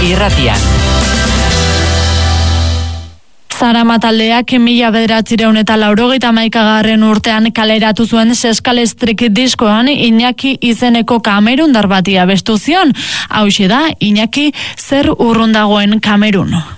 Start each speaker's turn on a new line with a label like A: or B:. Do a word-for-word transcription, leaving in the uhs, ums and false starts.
A: irratian.
B: Zarama taldeak mila bederatzireun eta laurogeita hamaikagarren urtean kaleratu zuen Seskalestrik diskoan Iñaki izeneko kamerundar bati abestu zion. Hauxe da, Iñaki zer urrun dagoen Kamerun.